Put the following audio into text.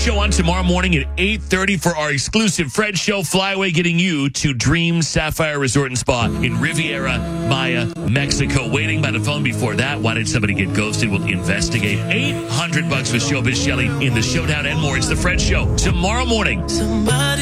Show on tomorrow morning at 8:30 for our exclusive Fred Show Flyaway, getting you to Dream Sapphire Resort and Spa in Riviera Maya, Mexico. Waiting by the phone before that. Why did somebody get ghosted? We'll investigate. $800 with Showbiz Shelley in the Showdown and more. It's the Fred Show tomorrow morning.